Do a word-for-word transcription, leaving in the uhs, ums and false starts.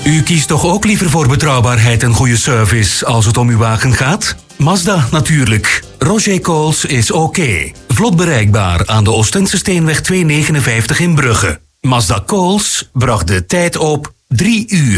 U kiest toch ook liever voor betrouwbaarheid en goede service als het om uw wagen gaat? Mazda natuurlijk. Roger Coles is oké. Vlot bereikbaar aan de Oostense Steenweg tweehonderdnegenenvijftig in Brugge. Mazda Coles bracht de tijd op drie uur.